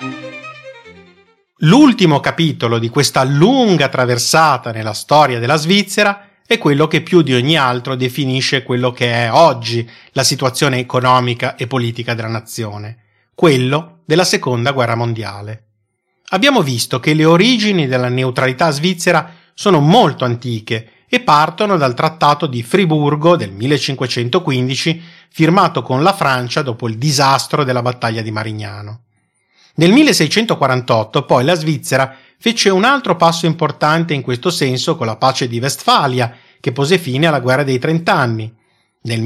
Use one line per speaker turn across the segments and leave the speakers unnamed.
L'ultimo capitolo di questa lunga traversata nella storia della Svizzera è quello che più di ogni altro definisce quello che è oggi la situazione economica e politica della nazione, quello della Seconda Guerra Mondiale. Abbiamo visto che le origini della neutralità svizzera sono molto antiche e partono dal Trattato di Friburgo del 1515, firmato con la Francia dopo il disastro della battaglia di Marignano. Nel 1648 poi la Svizzera fece un altro passo importante in questo senso con la pace di Westfalia, che pose fine alla guerra dei 30 anni. Nel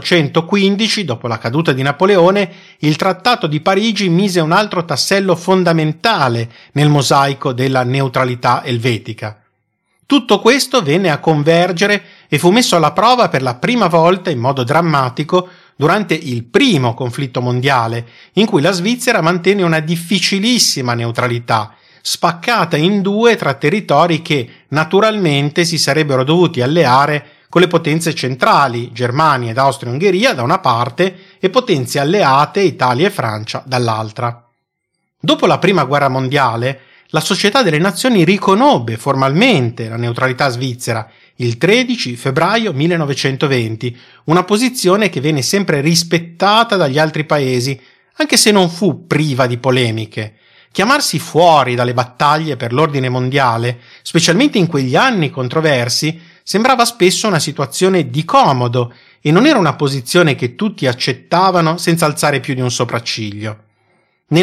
1815, dopo la caduta di Napoleone, il Trattato di Parigi mise un altro tassello fondamentale nel mosaico della neutralità elvetica. Tutto questo venne a convergere e fu messo alla prova per la prima volta in modo drammatico durante il primo conflitto mondiale, in cui la Svizzera mantenne una difficilissima neutralità, spaccata in due tra territori che naturalmente si sarebbero dovuti alleare con le potenze centrali, Germania ed Austria-Ungheria da una parte e potenze alleate, Italia e Francia, dall'altra. Dopo la Prima Guerra Mondiale, la Società delle Nazioni riconobbe formalmente la neutralità svizzera il 13 febbraio 1920, una posizione che venne sempre rispettata dagli altri paesi, anche se non fu priva di polemiche. Chiamarsi fuori dalle battaglie per l'ordine mondiale, specialmente in quegli anni controversi, sembrava spesso una situazione di comodo e non era una posizione che tutti accettavano senza alzare più di un sopracciglio. Nel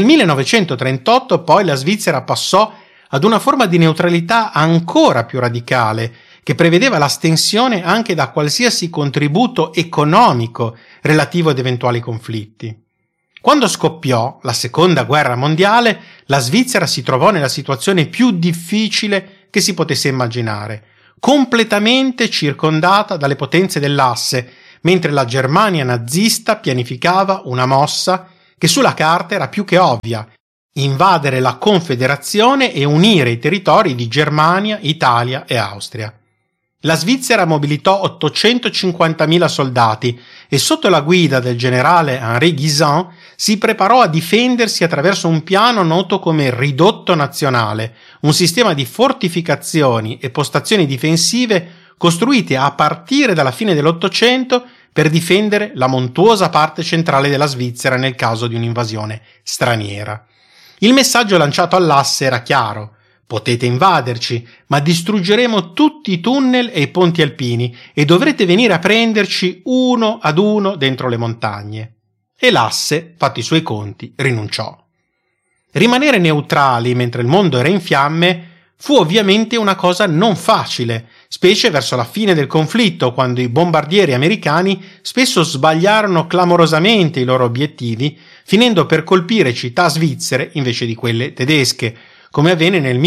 1938 poi la Svizzera passò ad una forma di neutralità ancora più radicale, che prevedeva l'astensione anche da qualsiasi contributo economico relativo ad eventuali conflitti. Quando scoppiò la Seconda Guerra Mondiale, la Svizzera si trovò nella situazione più difficile che si potesse immaginare, completamente circondata dalle potenze dell'asse, mentre la Germania nazista pianificava una mossa che sulla carta era più che ovvia: invadere la Confederazione e unire i territori di Germania, Italia e Austria. La Svizzera mobilitò 850.000 soldati e sotto la guida del generale Henri Guisan si preparò a difendersi attraverso un piano noto come Ridotto Nazionale, un sistema di fortificazioni e postazioni difensive costruite a partire dalla fine dell'Ottocento per difendere la montuosa parte centrale della Svizzera nel caso di un'invasione straniera. Il messaggio lanciato all'asse era chiaro: potete invaderci, ma distruggeremo tutti i tunnel e i ponti alpini e dovrete venire a prenderci uno ad uno dentro le montagne. E l'asse, fatti i suoi conti, rinunciò. Rimanere neutrali mentre il mondo era in fiamme fu ovviamente una cosa non facile, specie verso la fine del conflitto, quando i bombardieri americani spesso sbagliarono clamorosamente i loro obiettivi, finendo per colpire città svizzere invece di quelle tedesche, come avvenne nel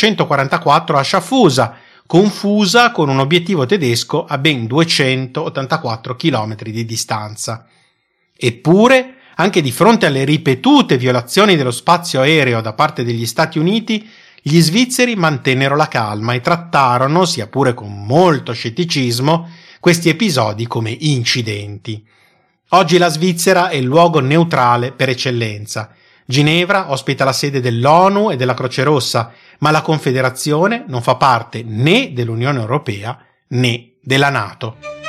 1944 a Schaffhausen, confusa con un obiettivo tedesco a ben 284 km di distanza. Eppure, anche di fronte alle ripetute violazioni dello spazio aereo da parte degli Stati Uniti, gli svizzeri mantennero la calma e trattarono, sia pure con molto scetticismo, questi episodi come incidenti. Oggi la Svizzera è il luogo neutrale per eccellenza. Ginevra ospita la sede dell'ONU e della Croce Rossa, ma la Confederazione non fa parte né dell'Unione Europea né della NATO.